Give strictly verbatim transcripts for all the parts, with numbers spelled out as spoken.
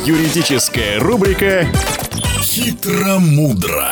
Юридическая рубрика «Хитро-мудро».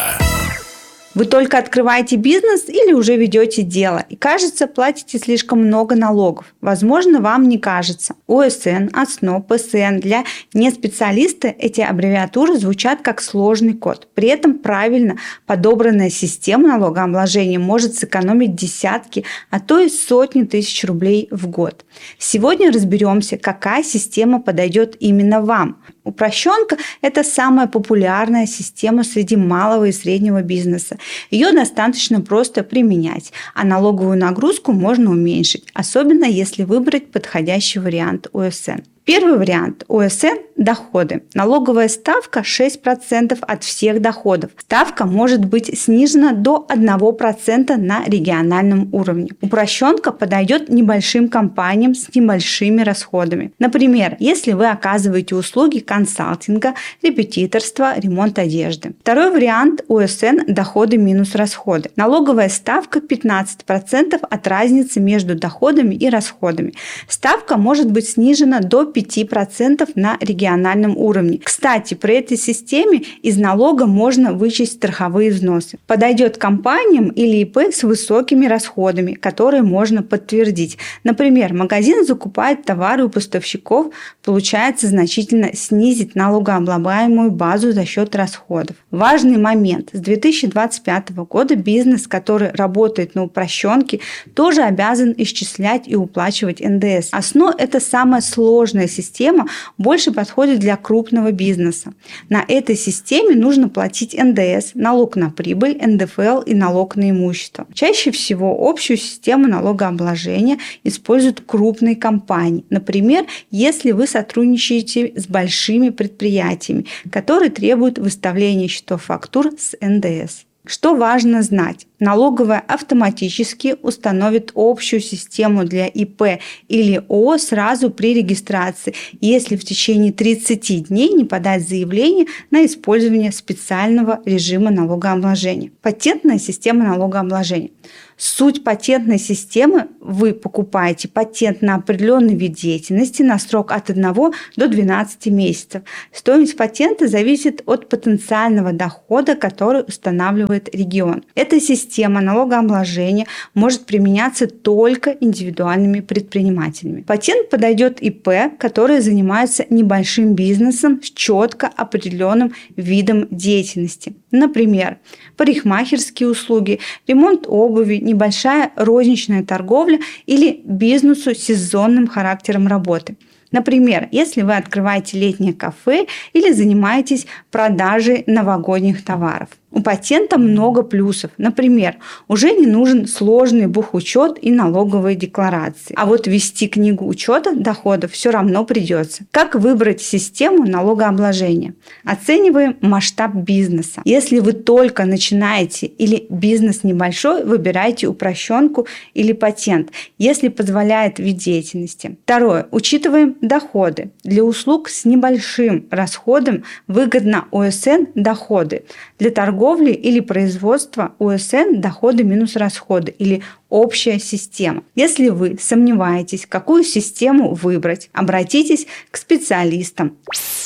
Вы только открываете бизнес или уже ведете дело и, кажется, платите слишком много налогов. Возможно, вам не кажется. ОСН, ОСНО, ПСН. Для неспециалиста эти аббревиатуры звучат как сложный код. При этом правильно подобранная система налогообложения может сэкономить десятки, а то и сотни тысяч рублей в год. Сегодня разберемся, какая система подойдет именно вам. Упрощенка – это самая популярная система среди малого и среднего бизнеса. Ее достаточно просто применять, а налоговую нагрузку можно уменьшить, особенно если выбрать подходящий вариант ОСН. Первый вариант ОСН – доходы. Налоговая ставка шесть процентов от всех доходов. Ставка может быть снижена до одного процента на региональном уровне. Упрощенка подойдет небольшим компаниям с небольшими расходами. Например, если вы оказываете услуги консалтинга, репетиторства, ремонт одежды. Второй вариант ОСН – доходы минус расходы. Налоговая ставка пятнадцать процентов от разницы между доходами и расходами. Ставка может быть снижена до пять процентов на региональном уровне. Кстати, при этой системе из налога можно вычесть страховые взносы. Подойдет компаниям или ИП с высокими расходами, которые можно подтвердить. Например, магазин закупает товары у поставщиков, получается значительно снизить налогооблагаемую базу за счет расходов. Важный момент. С две тысячи двадцать пятого года бизнес, который работает на упрощенке, тоже обязан исчислять и уплачивать эн дэ эс. ОСНО – это самая сложная система, больше подходит для крупного бизнеса. На этой системе нужно платить эн дэ эс, налог на прибыль, эн дэ эф эл и налог на имущество. Чаще всего общую систему налогообложения используют крупные компании. Например, если вы сотрудничаете с большими предприятиями, которые требуют выставления счетов фактур с эн дэ эс. Что важно знать? Налоговая автоматически установит общую систему для ИП или ООО сразу при регистрации, если в течение тридцати дней не подать заявление на использование специального режима налогообложения. Патентная система налогообложения. Суть патентной системы – вы покупаете патент на определенный вид деятельности на срок от одного до двенадцати месяцев. Стоимость патента зависит от потенциального дохода, который устанавливает регион. Эта система налогообложения может применяться только индивидуальными предпринимателями. Патент подойдет ИП, которые занимаются небольшим бизнесом с четко определенным видом деятельности. Например, парикмахерские услуги, ремонт обуви, небольшая розничная торговля или бизнесу с сезонным характером работы. Например, если вы открываете летнее кафе или занимаетесь продажей новогодних товаров. У патента много плюсов. Например, уже не нужен сложный бухучет и налоговые декларации. А вот вести книгу учета доходов все равно придется. Как выбрать систему налогообложения? Оцениваем масштаб бизнеса. Если вы только начинаете или бизнес небольшой, выбирайте упрощенку или патент, если позволяет вид деятельности. Второе. Учитываем доходы. Для услуг с небольшим расходом выгодно ОСН доходы. Для торговли или производства ОСН доходы минус расходы или общая система. Если вы сомневаетесь, какую систему выбрать, обратитесь к специалистам.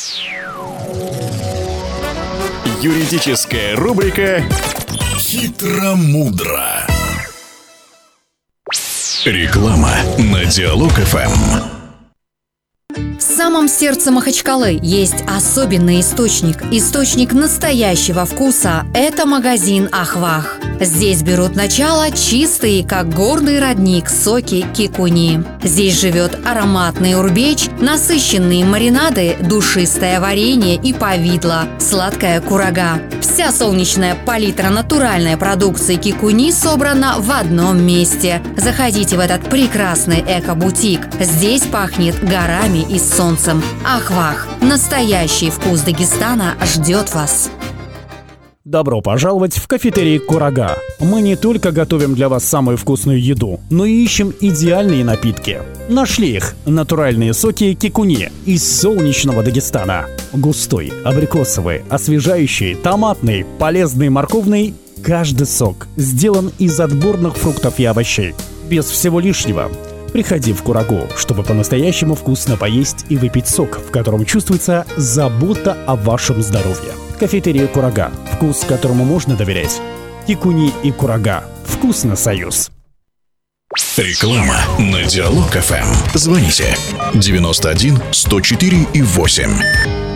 Юридическая рубрика «Хитро-мудро». Реклама на Диалог эф эм. В самом сердце Махачкалы есть особенный источник. Источник настоящего вкуса – это магазин «Ахвах». Здесь берут начало чистые, как горный родник, соки кикуни. Здесь живет ароматный урбеч, насыщенные маринады, душистое варенье и повидло, сладкая курага. Вся солнечная палитра натуральной продукции кикуни собрана в одном месте. Заходите в этот прекрасный эко-бутик. Здесь пахнет горами и солнцем. Ахвах. Настоящий вкус Дагестана ждет вас. Добро пожаловать в кафетерий «Курага». Мы не только готовим для вас самую вкусную еду, но и ищем идеальные напитки. Нашли их – натуральные соки кикуни из солнечного Дагестана. Густой, абрикосовый, освежающий, томатный, полезный, морковный – каждый сок сделан из отборных фруктов и овощей. Без всего лишнего. Приходи в Курагу, чтобы по-настоящему вкусно поесть и выпить сок, в котором чувствуется забота о вашем здоровье. Кафетерия Курага. Вкус, которому можно доверять. Кикуни и Курага. Вкусно, союз. Реклама на Диалог эф эм. Звоните девяносто один сто четыре и восемь.